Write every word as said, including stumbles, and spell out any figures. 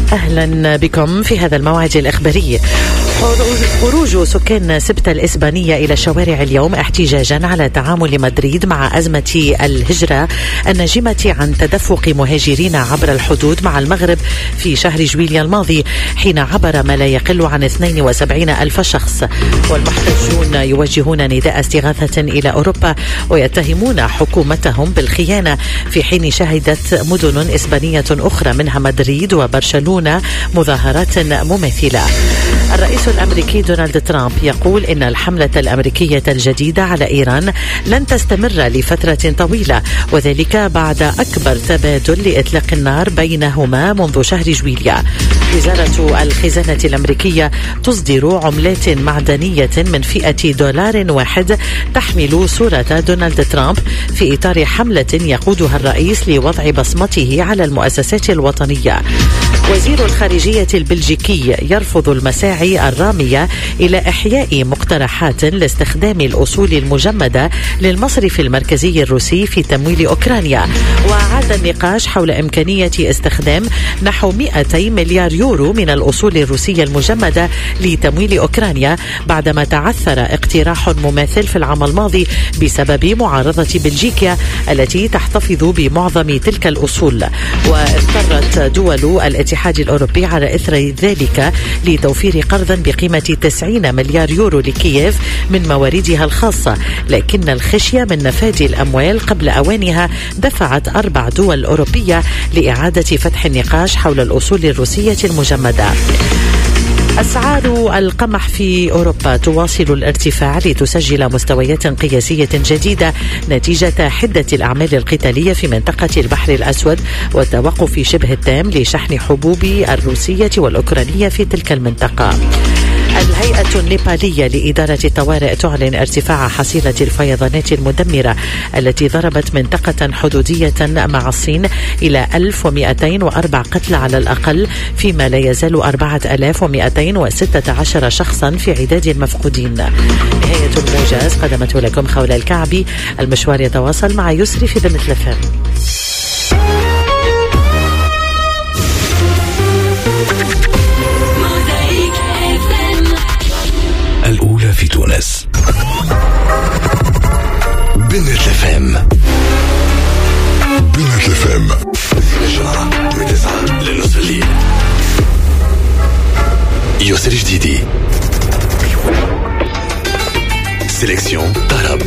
أهلا بكم في هذا الموعد الإخباري. خروج سكان سبتة الإسبانية إلى الشوارع اليوم احتجاجا على تعامل مدريد مع أزمة الهجرة الناجمة عن تدفق مهاجرين عبر الحدود مع المغرب في شهر جويليا الماضي، حين عبر ما لا يقل عن اثنين وسبعين ألف شخص. والمحتجون يوجهون نداء استغاثة إلى أوروبا ويتهمون حكومتهم بالخيانة، في حين شهدت مدن إسبانية أخرى منها مدريد وبرشلونة مظاهرات مماثلة. الرئيس الأمريكي دونالد ترامب يقول إن الحملة الأمريكية الجديدة على إيران لن تستمر لفترة طويلة، وذلك بعد أكبر تبادل لإطلاق النار بينهما منذ شهر جويليا. وزارة الخزانة الأمريكية تصدر عملات معدنية من فئة دولار واحد تحمل صورة دونالد ترامب في إطار حملة يقودها الرئيس لوضع بصمته على المؤسسات الوطنية. وزير الخارجية البلجيكي يرفض المساعي الرامية إلى إحياء مقترحات لاستخدام الأصول المجمدة للمصرف المركزي الروسي في تمويل أوكرانيا. وعاد النقاش حول إمكانية استخدام نحو مئتي مليار يورو من الأصول الروسية المجمدة لتمويل أوكرانيا، بعدما تعثر اقتراح مماثل في العام الماضي بسبب معارضة بلجيكا التي تحتفظ بمعظم تلك الأصول. واضطرت دول الاتحاد الأوروبي على إثر ذلك لتوفير قرضا بقيمة تسعين مليار يورو لكييف من مواردها الخاصة، لكن الخشية من نفاذ الأموال قبل أوانها دفعت أربع دول أوروبية لإعادة فتح النقاش حول الأصول الروسية المجمدة. أسعار القمح في أوروبا تواصل الارتفاع لتسجل مستويات قياسية جديدة نتيجة حدة الأعمال القتالية في منطقة البحر الأسود والتوقف شبه التام لشحن حبوب الروسية والأوكرانية في تلك المنطقة. الهيئة النيبالية لإدارة الطوارئ تعلن ارتفاع حصيلة الفيضانات المدمرة التي ضربت منطقة حدودية مع الصين إلى ألف ومئتين وأربعة قتلى على الأقل، فيما لا يزال أربعة آلاف ومئتين وستة عشر شخصا في عداد المفقودين. نهاية الموجز قدمته لكم خولة الكعبي. المشوار يتواصل مع يسري في بنت لفام. الأولى في تونس. بنت لفام. بنت لفام. الجمعة من تسعة لنصف الليل. يسري جديدي. سيليكسيون طرب.